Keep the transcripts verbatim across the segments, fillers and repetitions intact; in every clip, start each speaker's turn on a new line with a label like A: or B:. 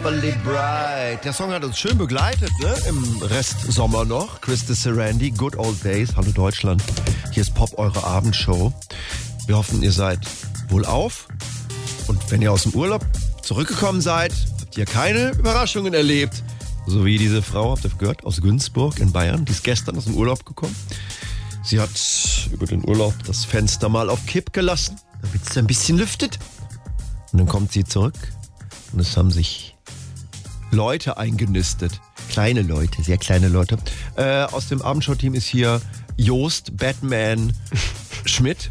A: Awfully Bright. Der Song hat uns schön begleitet, ne? Im Restsommer noch. Krista Sarandon, Good Old Days. Hallo Deutschland. Hier ist Pop, eure Abendshow. Wir hoffen, ihr seid wohlauf. Und wenn ihr aus dem Urlaub zurückgekommen seid, habt ihr keine Überraschungen erlebt. So wie diese Frau, habt ihr gehört, aus Günzburg in Bayern. Die ist gestern aus dem Urlaub gekommen. Sie hat über den Urlaub das Fenster mal auf Kipp gelassen, damit es ein bisschen lüftet. Und dann kommt sie zurück und es haben sich Leute eingenistet. Kleine Leute, sehr kleine Leute. Äh, aus dem Abendshow-Team ist hier Jost Batman Schmidt.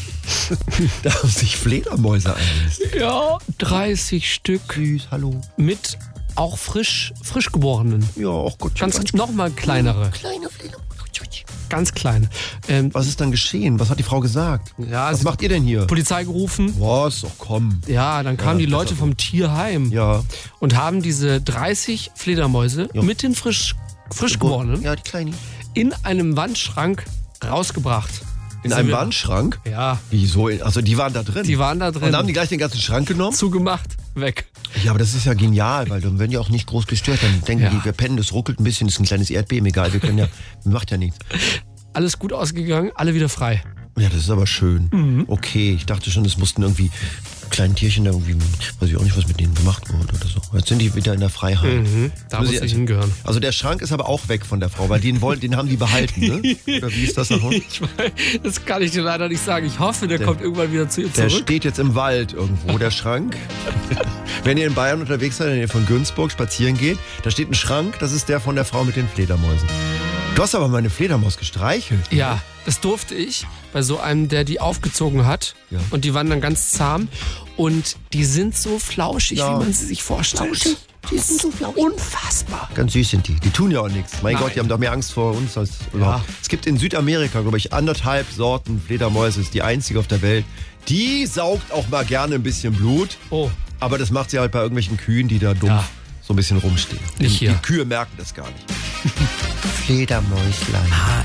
A: Da haben sich Fledermäuse eingenistet.
B: Ja, dreißig Stück.
A: Süß, hallo.
B: Mit auch frisch, frisch geborenen.
A: Ja, auch gut.
B: Ganz, noch mal kleinere.
A: Kleine Fledermäuse.
B: Ganz kleine. Ähm,
A: Was ist dann geschehen? Was hat die Frau gesagt?
B: ja,
A: Was macht ihr denn hier?
B: Polizei gerufen.
A: Was? Oh, komm.
B: Ja, dann kamen
A: Ja,
B: die Leute
A: besser.
B: vom Tierheim
A: Ja.
B: und haben diese dreißig Fledermäuse
A: Ja.
B: mit den frisch, frisch geborenen
A: Ja, die Kleine.
B: in einem Wandschrank rausgebracht.
A: In
B: Sind
A: einem
B: wir-
A: Wandschrank?
B: Ja,
A: Wieso? Also die waren da drin?
B: die waren da
A: Und
B: drin.
A: haben die gleich den ganzen Schrank genommen?
B: Zugemacht, weg.
A: Ja, aber das ist ja genial, weil dann werden die auch nicht groß gestört. Dann denken
B: Ja.
A: die, wir pennen, das ruckelt ein bisschen, das ist ein kleines Erdbeben, egal, wir können ja, macht ja nichts.
B: Alles gut ausgegangen, alle wieder frei.
A: Ja, das ist aber schön.
B: Mhm.
A: Okay, ich dachte schon, es mussten irgendwie kleine Tierchen da irgendwie, weiß ich auch nicht, was mit denen gemacht wurde oder so. Jetzt sind die wieder in der Freiheit.
B: Mhm, da muss
A: ich-
B: ich hingehören.
A: Also der Schrank ist aber auch weg von der Frau, weil den wollen, den haben die behalten, ne? Oder wie ist das noch?
B: Ich weiß, das kann ich dir leider nicht sagen. Ich hoffe, der,
A: Der-
B: kommt irgendwann wieder zu ihr
A: Der
B: zurück.
A: steht jetzt im Wald irgendwo, der Schrank. Wenn ihr in Bayern unterwegs seid, wenn ihr von Günzburg spazieren geht, da steht ein Schrank, das ist der von der Frau mit den Fledermäusen. Du hast aber meine Fledermaus gestreichelt.
B: Ja, das durfte ich bei so einem, der die aufgezogen hat.
A: Ja.
B: Und die waren dann ganz zahm. Und die sind so flauschig,
A: Ja.
B: wie man sie sich vorstellt. Die sind so flauschig. Unfassbar.
A: Ganz süß sind die. Die tun ja auch nichts. Mein
B: Nein.
A: Gott, die haben doch mehr Angst vor uns als überhaupt. Es gibt in Südamerika, glaube ich, anderthalb Sorten Fledermäuse. Ist die einzige auf der Welt. Die saugt auch mal gerne ein bisschen Blut.
B: Oh,
A: Aber das macht sie halt bei irgendwelchen Kühen, die da dumm
B: Ja.
A: so ein bisschen rumstehen.
B: Nicht
A: die,
B: hier.
A: die Kühe merken das gar nicht. Fledermäuslein.
B: H